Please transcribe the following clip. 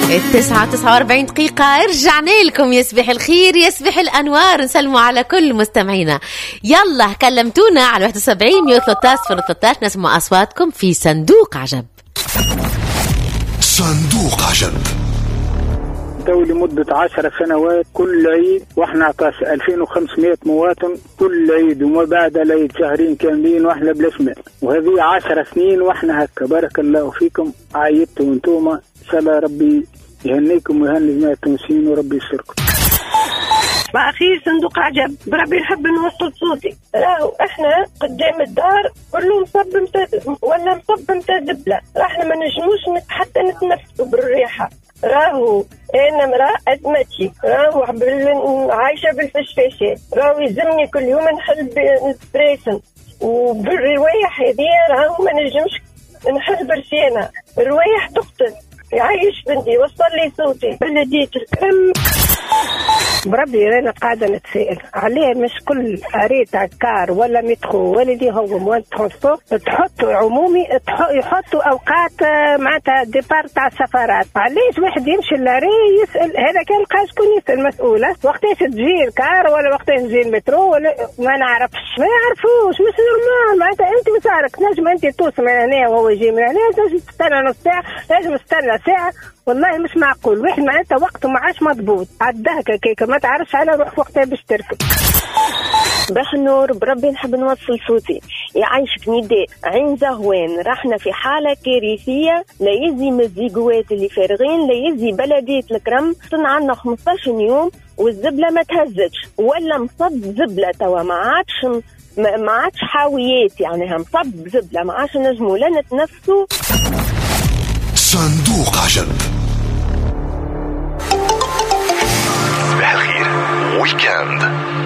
9:49 رجعنا لكم. يصبح الخير، يصبح الأنوار، نسلموا على كل مستمعينا. يلا كلمتونا على 71-113-013 نسمع أصواتكم في صندوق عجب. صندوق عجب لمدة 10 سنوات كل عيد، واحنا عطاس 2500 مواطن كل عيد، وما بعد العيد شهرين كاملين واحنا بلسمة، وهذه 10 سنين واحنا هكا. بارك الله فيكم، عيدتوا وانتوما ان شاء الله ربي يهنيكم ويهني جميع التونسيين وربي يسركم. بأخير صندوق عجب، بربي نحب نوصل صوتي. راهو احنا قدام الدار كله مصب ولا مصب متى دبلة، احنا ما نجموش حتى نتنفسوا بالريحة. راهو انا امرأة ادمتي، راهو عايشة بالفشفاشات، راهو يلزمني كل يوم نحل بالبريسن وبالروايح هذه، راهو ما نجمش نحل برشينا، الروايح تقتل. يعيش بنتي، وصل لي صوتي بلدية الكرم. بربي انا قاعده نتسائل عليه، مش كل اريت كار ولا مترو ولا اللي هو موان ترونسبور تحطوا عمومي، يحطوا اوقات معناتها ديبار تاع السفارات. علاش واحد يمشي لاري يسال هذا كان لقى شكون يسال مسؤوله وقتاش تجي الكار ولا وقتاش تجي المترو ولا ما نعرفش، ما يعرفوش. مش نورمال معناتها انت مسارك نجم انت توصل من هنا وهو يجي من هنا، تنجم تستنى نص ساعه، تنجم تستنى ساعه. والله مش معقول واحد معناتها وقته ما عادش مضبوط، عداك كيك ما تعرفش على روح وقتها باش تركب. بحنور بربي نحب نوصل صوتي. يعيشك نداء عين زهوان، رحنا في حالة كارثية، لا يزي مزيقوات اللي فارغين، لا يزي بلدية الكرم عندنا 15 يوم والزبلة ما تهزتش، ولا مصب زبلة توا ما عادش حاويات، يعني مصب زبلة ما عادش نجمو لا نتنفسوا. صندوق عجب. صباح الخير ويكند.